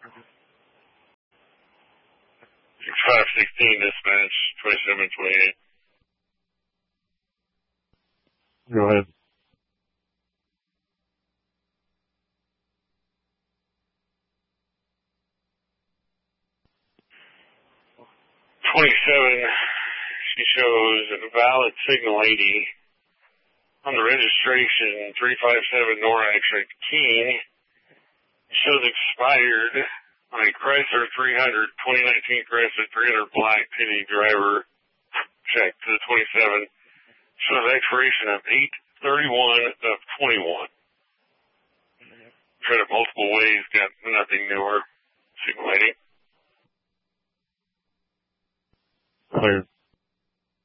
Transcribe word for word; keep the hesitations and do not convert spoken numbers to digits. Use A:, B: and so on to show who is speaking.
A: five sixteen dispatch, twenty-seven twenty-eight.
B: Go ahead.
A: twenty-seven, she shows a valid signal eighty. On the registration, three five seven Norax at King. Shows expired on a Chrysler three hundred, twenty nineteen Chrysler three hundred black penny driver. Check to the twenty-seven. Shows expiration of eight thirty-one of twenty-one. Tried it multiple ways, got nothing newer. Signal eighty.
B: Clear.